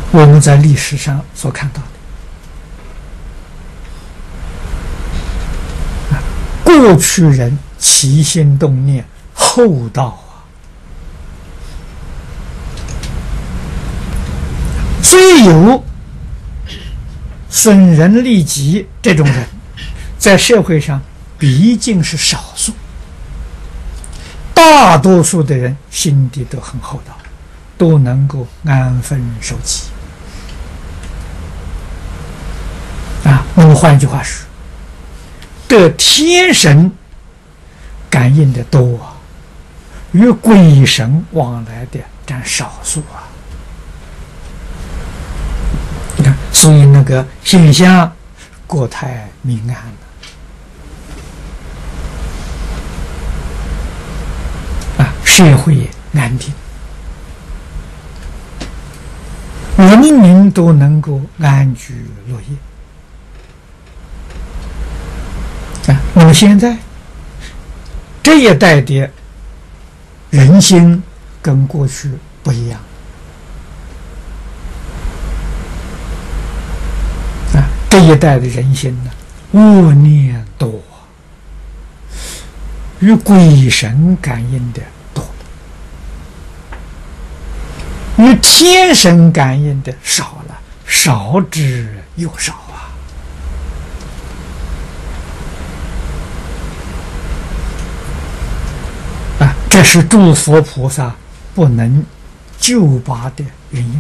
我们在历史上所看到的，过去人起心动念厚道啊，虽有损人利己这种人，在社会上毕竟是少数，大多数的人心地都很厚道，都能够安分守己啊。那么换句话说，得天神感应的多啊，与鬼神往来的占少数啊。你看，所以那个现象国泰民安了啊，社会安定，人民都能够安居乐业啊。那么现在这一代的人心跟过去不一样啊，这一代的人心呢，恶念多，与鬼神感应的多，与天神感应的少了，少之又少啊！这是诸佛菩萨不能救拔的原因。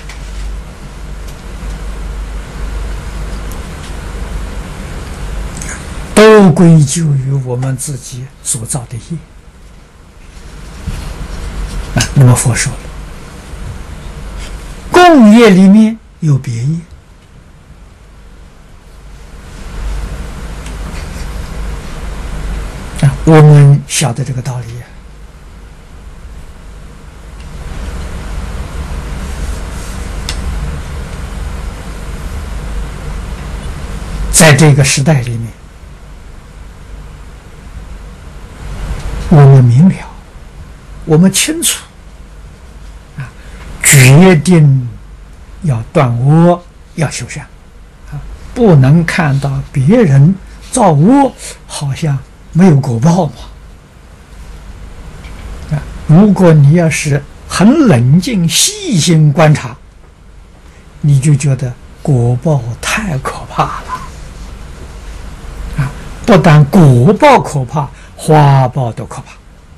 都归咎于我们自己所造的业啊。那么佛说了，共业里面有别业啊，我们晓得这个道理啊。在这个时代里面，我们明了，我们清楚啊，决定要断恶，要修善啊，不能看到别人造恶好像没有果报嘛啊。如果你要是很冷静细心观察，你就觉得果报太可怕了啊！不但果报可怕，花报都可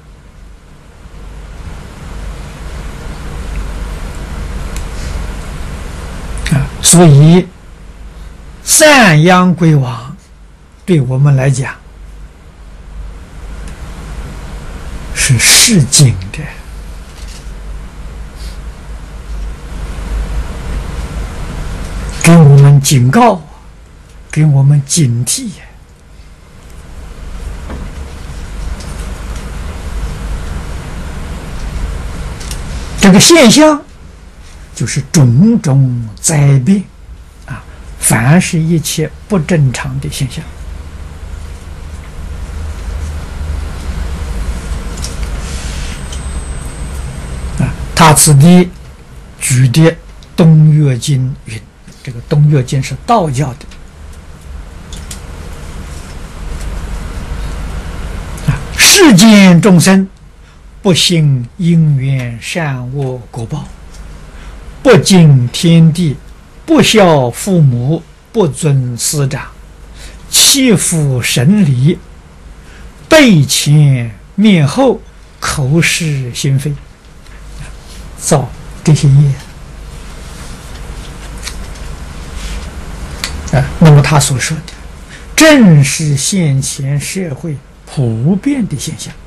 怕啊！所以赡养归往对我们来讲是示警的，给我们警告，给我们警惕。这个现象就是种种灾变啊，凡是一切不正常的现象啊。他此地举的东岳经云，这个东岳经是道教的啊，世间众生不信因缘善恶果报，不敬天地，不孝父母，不尊师长，欺负神理，背前面后，口是心非，造这些业啊。那么他所说的正是现前社会普遍的现象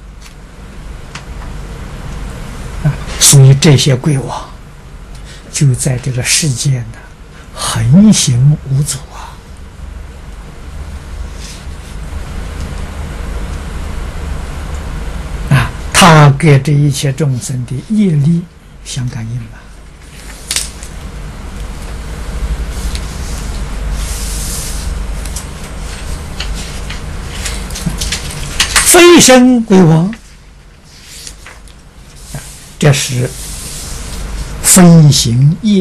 啊。所以这些鬼王就在这个世间呢横行无阻啊！他给这一切众生的业力相感应了。飞升归王，这是飞行业